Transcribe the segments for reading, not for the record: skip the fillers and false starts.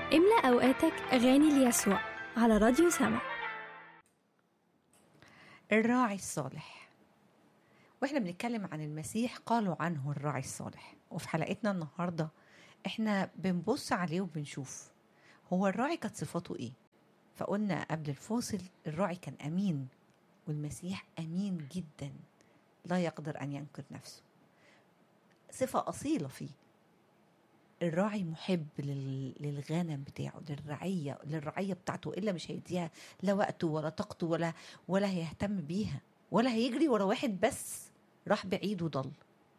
املأ أوقاتك أغاني ليسوع على راديو سما. الراعي الصالح. واحنا بنتكلم عن المسيح قالوا عنه الراعي الصالح، وفي حلقتنا النهاردة احنا بنبص عليه وبنشوف هو الراعي كانت صفاته ايه. فقلنا قبل الفاصل الراعي كان أمين، والمسيح أمين جدا لا يقدر أن ينكر نفسه، صفة أصيلة فيه. الراعي محب للغنم بتاعه، للرعية بتاعته، إلا مش هيديها لا وقته ولا طاقته ولا هيهتم بيها، ولا هيجري ورا واحد بس راح بعيد وضل.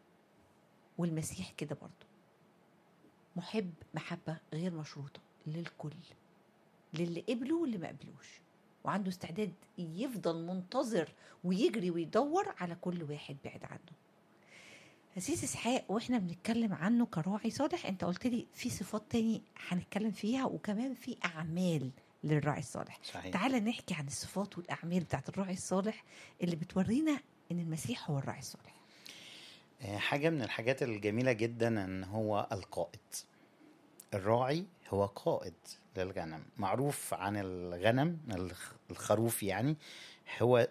والمسيح كده برضه محب محبة غير مشروطة للكل، للي قبله واللي ما قبلوش، وعنده استعداد يفضل منتظر ويجري ويدور على كل واحد بعيد عنه. أسيس إسحاق، وإحنا بنتكلم عنه كراعي صالح، أنت قلت لي في صفات تاني هنتكلم فيها، وكمان في أعمال للراعي الصالح. صحيح. تعال نحكي عن الصفات والأعمال بتاعت الراعي الصالح اللي بتورينا إن المسيح هو الراعي الصالح. حاجة من الحاجات الجميلة جدا أن هو القائد. الراعي هو قائد للغنم. معروف عن الغنم الخروف، يعني هو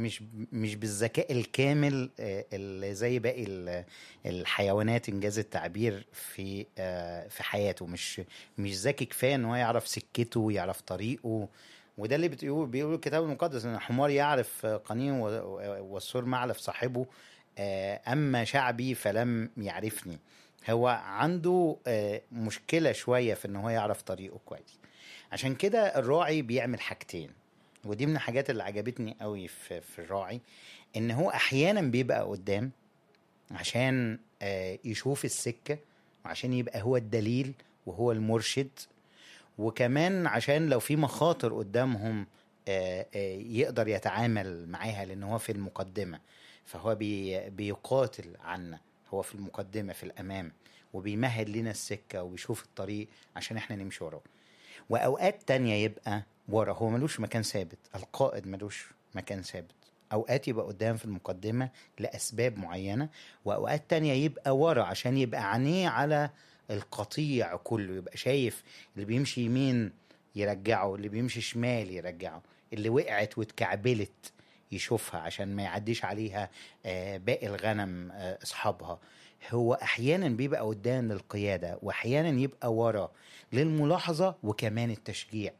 مش بالذكاء الكامل اللي زي باقي الحيوانات، انجاز التعبير، في حياته مش ذكي كفايه ان هو يعرف سكته ويعرف طريقه. وده اللي بيقولوا الكتاب المقدس ان الحمار يعرف قنيه والسور معلف صاحبه، اما شعبي فلم يعرفني. هو عنده مشكلة شوية في ان هو يعرف طريقه كويس. عشان كده الراعي بيعمل حاجتين، ودي من الحاجات اللي عجبتني قوي في الراعي، ان هو احيانا بيبقى قدام عشان يشوف السكة، وعشان يبقى هو الدليل وهو المرشد، وكمان عشان لو في مخاطر قدامهم يقدر يتعامل معاها، لان هو في المقدمة، فهو بيقاتل عنا، هو في المقدمة في الأمام، وبيمهد لنا السكة وبيشوف الطريق عشان احنا نمشي وراه. وأوقات تانية يبقى ورا، هو ملوش مكان ثابت. القائد ملوش مكان ثابت، أوقات يبقى قدام في المقدمة لأسباب معينة، وأوقات تانية يبقى ورا عشان يبقى عينيه على القطيع كله، يبقى شايف اللي بيمشي يمين يرجعه، اللي بيمشي شمال يرجعه، اللي وقعت واتكعبلت يشوفها عشان ما يعديش عليها باقي الغنم اصحابها. هو احيانا بيبقى قدام للقيادة، واحيانا يبقى ورا للملاحظة وكمان التشجيع.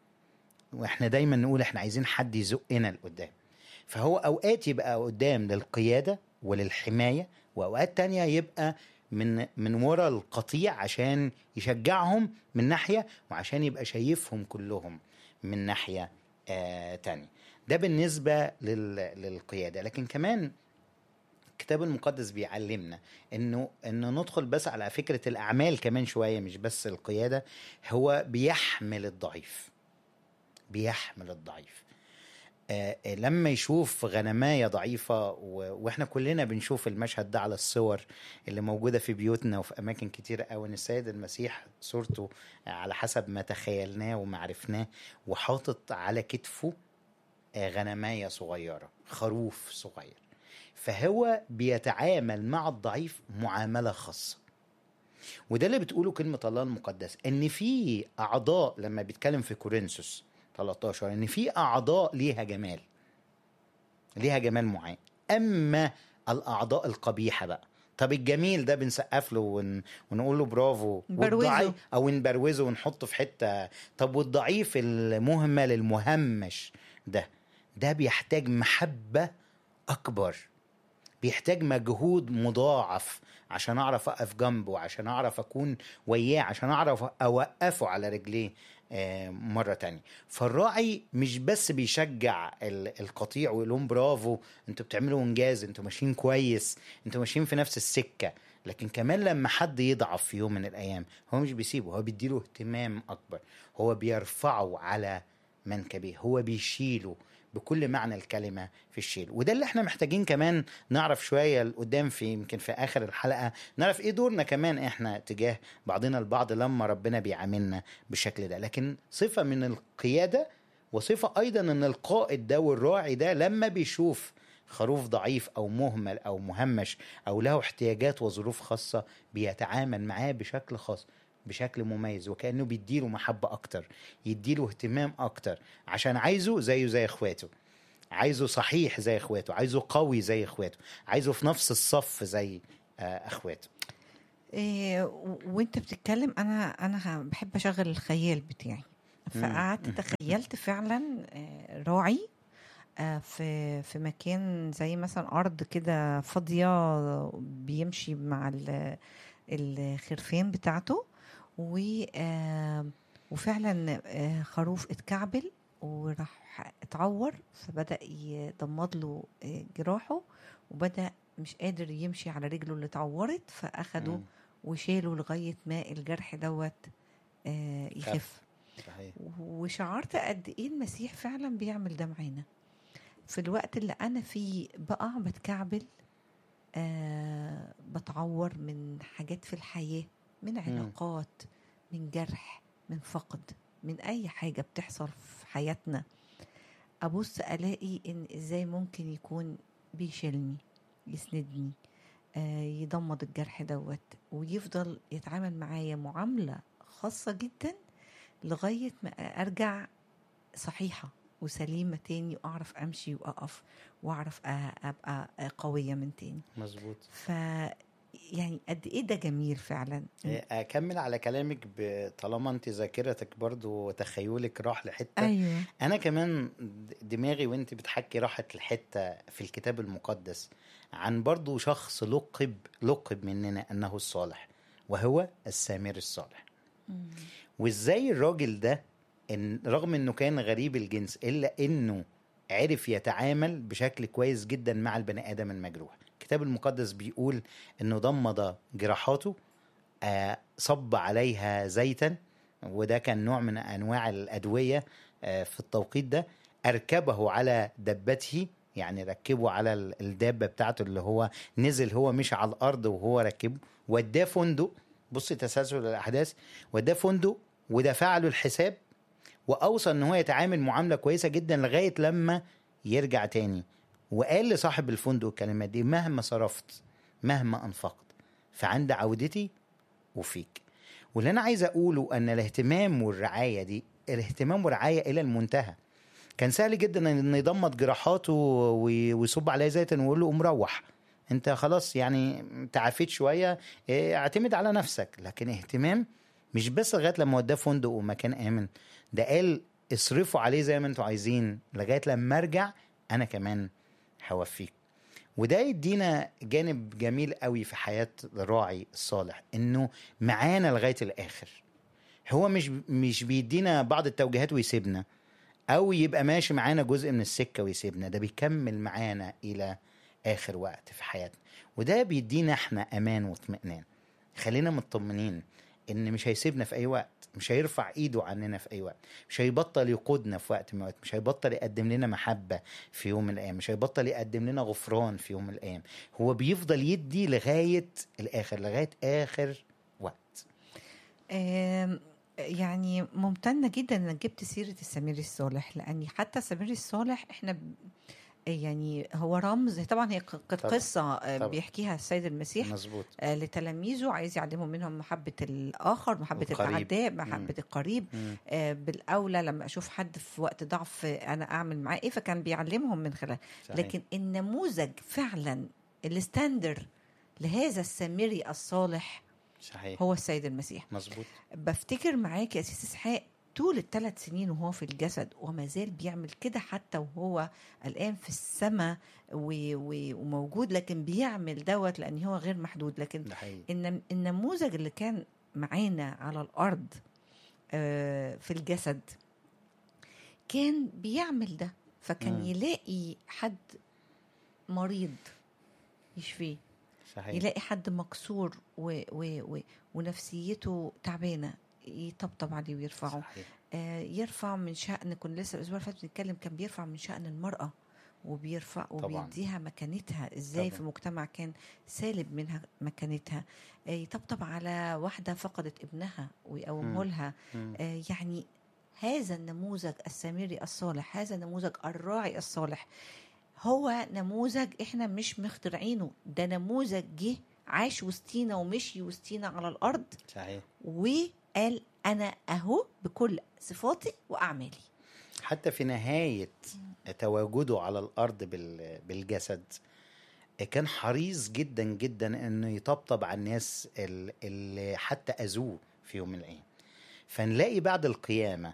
واحنا دايما نقول احنا عايزين حد يزقنا لقدام، فهو اوقات يبقى قدام للقيادة وللحماية، واوقات تانية يبقى من ورا القطيع عشان يشجعهم من ناحية، وعشان يبقى شايفهم كلهم من ناحية تاني. ده بالنسبة للقيادة. لكن كمان الكتاب المقدس بيعلمنا انه ندخل بس على فكرة الأعمال كمان شوية، مش بس القيادة. هو بيحمل الضعيف. لما يشوف غنماية ضعيفة، واحنا كلنا بنشوف المشهد ده على الصور اللي موجودة في بيوتنا وفي أماكن كتيرة أوي، ان السيد المسيح صورته على حسب ما تخيلناه ومعرفناه، وحاطط على كتفه غنماية صغيرة، خروف صغير. فهو بيتعامل مع الضعيف معاملة خاصة. وده اللي بتقوله كلمة الله المقدس، ان في أعضاء، لما بيتكلم في كورنثوس 13، ان في أعضاء ليها جمال معين. أما الأعضاء القبيحة بقى، طب الجميل ده بنسقف له ونقول له برافو، والضعيف او نبروزه ونحطه في حتة. طب والضعيف المهمل المهمش ده بيحتاج محبة أكبر، بيحتاج مجهود مضاعف عشان أعرف أقف جنبه، عشان أعرف أكون وياه، عشان أعرف أوقفه على رجليه مرة تانية. فالراعي مش بس بيشجع القطيع ويقول لهم برافو، انتوا بتعملوا انجاز، انتوا ماشيين كويس، انتوا ماشيين في نفس السكة، لكن كمان لما حد يضعف في يوم من الأيام هو مش بيسيبه، هو بيديله اهتمام أكبر، هو بيرفعه على منكبه، هو بيشيله بكل معنى الكلمة في الشيل. وده اللي احنا محتاجين كمان نعرف شوية لقدام، يمكن في آخر الحلقة نعرف ايه دورنا كمان احنا تجاه بعضنا البعض لما ربنا بيعاملنا بالشكل ده. لكن صفة من القيادة، وصفة أيضا ان القائد ده والراعي ده لما بيشوف خروف ضعيف أو مهمل أو مهمش أو له احتياجات وظروف خاصة، بيتعامل معاه بشكل خاص. بشكل مميز، وكأنه بيديله محبة أكتر، يديله اهتمام أكتر، عشان عايزه زيه زي إخواته، عايزه صحيح زي إخواته، عايزه قوي زي إخواته، عايزه في نفس الصف زي إخواته. وانت بتتكلم انا بحب اشغل الخيال بتاعي، فقعدت تخيلت فعلا راعي في مكان زي مثلا ارض كده فاضيه، بيمشي مع الخرفان بتاعته، وفعلا خروف اتكعبل وراح اتعور، فبدأ يضمد له جراحه، وبدأ مش قادر يمشي على رجله اللي اتعورت، فأخده وشاله لغاية ما الجرح دوت يخف. صحيح. وشعرت قد ايه المسيح فعلا بيعمل ده معانا في الوقت اللي انا فيه بقع بتكعبل، بتعور من حاجات في الحياة، من علاقات، من جرح، من فقد، من اي حاجة بتحصل في حياتنا. ابص الاقي ان ازاي ممكن يكون بيشيلني، يسندني، يضمد الجرح دوت، ويفضل يتعامل معايا معاملة خاصة جدا لغاية ما ارجع صحيحة وسليمة تاني، وأعرف أمشي وأقف وأعرف أبقى قوية من تاني. مظبوط. يعني قد إيه ده جميل فعلا. أكمل على كلامك، طالما أنت ذاكرتك برضو وتخيلك راح لحتة. أيوة. أنا كمان دماغي وأنت بتحكي راحت لحتة في الكتاب المقدس عن برضو شخص لقب مننا أنه الصالح، وهو السامر الصالح. وإزاي الراجل ده رغم انه كان غريب الجنس الا انه عرف يتعامل بشكل كويس جدا مع البني ادم المجروح. الكتاب المقدس بيقول انه ضمد جراحاته، صب عليها زيتا، وده كان نوع من انواع الادوية في التوقيت ده. اركبه على دبته، يعني ركبه على الدابة بتاعته اللي هو نزل، هو مش على الارض وهو ركبه، وداه فندق. بص تسلسل الاحداث، وداه فندق ودفع له الحساب، وأوصى أنه هو يتعامل معاملة كويسة جدا لغاية لما يرجع تاني. وقال لصاحب الفندق الكلمات دي: مهما صرفت، مهما أنفقت، فعند عودتي وفيك. واللي أنا عايز أقوله أن الاهتمام والرعاية دي الاهتمام والرعاية إلى المنتهى. كان سهل جدا أن يضمد جراحاته ويصب عليه زيتا ويقول له مروح، انت خلاص يعني تعافيت شوية، اعتمد على نفسك. لكن اهتمام مش بس لغاية لما وداه فندق ومكان آمن، ده قال اصرفوا عليه زي ما انتوا عايزين لغاية لما ارجع انا كمان هوفيك. وده يدينا جانب جميل قوي في حياة الراعي الصالح، انه معانا لغاية الاخر. هو مش بيدينا بعض التوجيهات ويسيبنا، او يبقى ماشي معانا جزء من السكة ويسيبنا، ده بيكمل معانا الى اخر وقت في حياتنا. وده بيدينا احنا امان واطمئنان، خلينا مطمنين ان مش هيسيبنا في اي وقت، مش هيرفع ايده عننا في اي وقت، مش هيبطل يقودنا في وقت من الوقت، مش هيبطل يقدم لنا محبة في يوم من الايام، مش هيبطل يقدم لنا غفران في يوم من الايام. هو بيفضل يدي لغاية الاخر، لغاية اخر وقت. يعني ممتنة جدا انك جبت سيرة السمير الصالح، لاني حتى السمير الصالح احنا يعني هو رمز. طبعا هي كانت قصة بيحكيها السيد المسيح لتلاميذه، عايز يعلمهم منهم محبة الآخر، محبة الأعداء، محبة القريب. بالأولى لما أشوف حد في وقت ضعف أنا أعمل معاه إيه، فكان بيعلمهم من خلال. لكن النموذج فعلا الستاندر لهذا السامري الصالح صحيح. هو السيد المسيح. مظبوط. بفتكر معاك يا أسيس إسحاق طول 3 سنين وهو في الجسد، وما زال بيعمل كده حتى وهو الآن في السماء وموجود، لكن بيعمل دوت لأن هو غير محدود. لكن النموذج اللي كان معانا على الأرض في الجسد كان بيعمل ده، فكان يلاقي حد مريض يشفيه، صحيح. يلاقي حد مكسور ونفسيته تعبانة يطبطب عليه ويرفعه. يرفع من شأن، كنا لسه الأسبوع اللي فات بنتكلم، كان بيرفع من شأن المرأة وبيرفع وبيديها مكانتها ازاي طبعا. في مجتمع كان سالب منها مكانتها. يطبطب على واحدة فقدت ابنها ويقومه لها. يعني هذا النموذج السامري الصالح، هذا النموذج الراعي الصالح، هو نموذج احنا مش مخترعينه، ده نموذج جه عاش وسطينا ومشي وسطينا على الأرض، صحيح. وقال أنا أهو بكل صفاتي وأعمالي. حتى في نهاية تواجده على الأرض بالجسد كان حريص جدا جدا أنه يطبطب على الناس اللي حتى أذوه في يوم من الأيام. فنلاقي بعد القيامة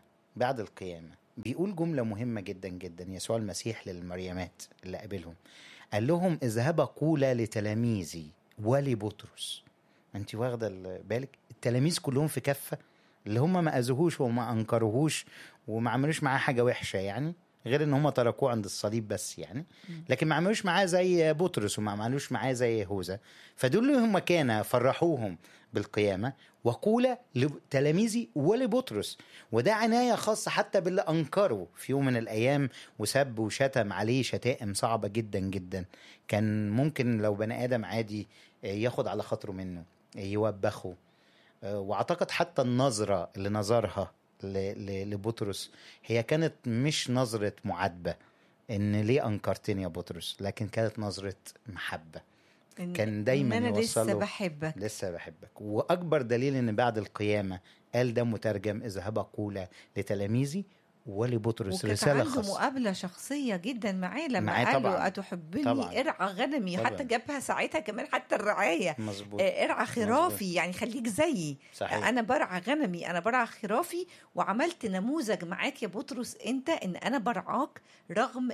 بيقول جملة مهمة جدا جدا يسوع المسيح للمريمات اللي قابلهم، قال لهم اذهبا قولا لتلاميذي ولبطرس. انت واخدة بالك التلاميذ كلهم في كفة، اللي هم ما أذوهوش وما أنكروهوش وما عملوش معاه حاجة وحشة يعني، غير ان هم تركوه عند الصليب بس يعني، لكن ما عملوش معاه زي بطرس وما عملوش معاه زي يهوذا. فدول اللي هم كانوا فرحوهم بالقيامة، وقول لتلاميذي ولبطرس. وده عناية خاصة حتى باللي أنكروا في يوم من الأيام وسب وشتم عليه شتائم صعبة جدا جدا، كان ممكن لو بني آدم عادي ياخد على خاطره منه يوبخه. واعتقد حتى النظرة اللي نظرها لبطرس هي كانت مش نظرة معاتبة ان ليه انكرتني يا بطرس، لكن كانت نظرة محبة. كان دايما أنا يوصله لسه بحبك. واكبر دليل ان بعد القيامة قال ده مترجم اذهب قولا لتلاميذي ولبطرس رسالة خاصة. عنده مقابلة شخصية جدا معاه لما معاه قال طبعاً. له أتحبني طبعاً. ارعى غنمي. طبعاً. حتى جابها ساعتها كمان حتى الرعاية. مظبوط. ارعى خرافي. مظبوط. يعني خليك زيي. صحيح. أنا برعى غنمي، أنا برعى خرافي، وعملت نموذج معاك يا بطرس أنت إن أنا برعاك رغم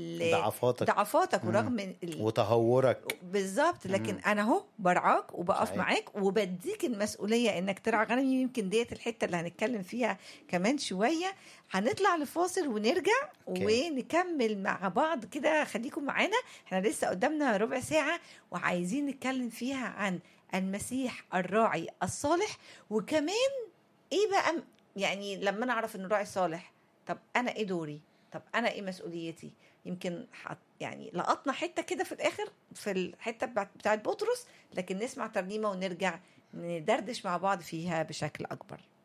ضعفاتك ورغم وتهورك. بالظبط. لكن أنا هو برعاك وبقف صحيح. معاك وبديك المسؤولية إنك ترعى غنمي. يمكن ديت الحتة اللي هنتكلم فيها كمان شوية. هنطلع لفاصل ونرجع ونكمل مع بعض كده. خليكم معانا، احنا لسه قدامنا ربع ساعة وعايزين نتكلم فيها عن المسيح الراعي الصالح. وكمان ايه بقى يعني لما نعرف ان الراعي صالح، طب انا ايه دوري؟ طب انا ايه مسؤوليتي؟ يمكن يعني لقطنا حتة كده في الاخر في الحتة بتاعت بطرس، لكن نسمع ترنيمة ونرجع ندردش مع بعض فيها بشكل اكبر.